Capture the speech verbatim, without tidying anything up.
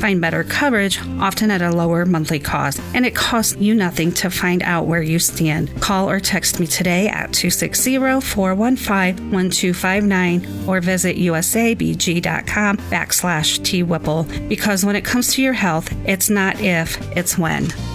Find better coverage, often at a lower monthly cost, and it costs you nothing to find out where you stand. Call or text me today at two six zero, four one five, one two five nine or visit usabg.com backslash T Whipple, because when it comes to your health, it's not if, it's when.